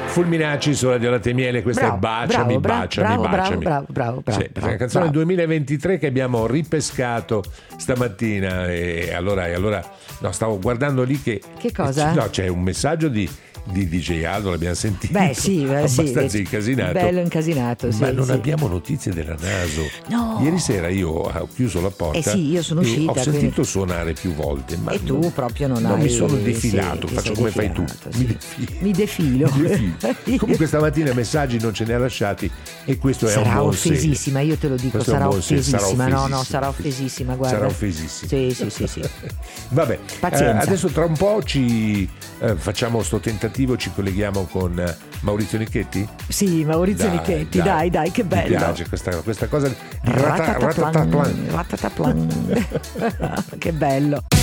Fulminacci su Radio Latte e Miele, questa è Baciami, baciami. Bravo. Sì, è una canzone del 2023 che abbiamo ripescato stamattina e allora no, stavo guardando lì che cosa? No, c'è un messaggio di DJ Aldo, l'abbiamo sentito. Sì, abbastanza incasinato. Bello incasinato, sì. Ma non sì. abbiamo notizie della Naso. No. Ieri sera io ho chiuso la porta. Sì, io sono uscita. Ho sentito suonare più volte. Ma e tu proprio non hai. Non mi sono defilato, faccio come fai tu. Sì. Mi defilo. Comunque stamattina messaggi non ce ne ha lasciati e questo è un buon segno. Sarà offesissima, io te lo dico, sarà offesissima. No, sarà offesissima, guarda. Sarà offesissima. Sì. Vabbè, pazienza. Adesso tra un po' ci facciamo sto tentativo, ci colleghiamo con Maurizio Nichetti? Sì, Maurizio Nichetti, dai, che bello. Mi piace questa cosa. Ratataplan. Che bello.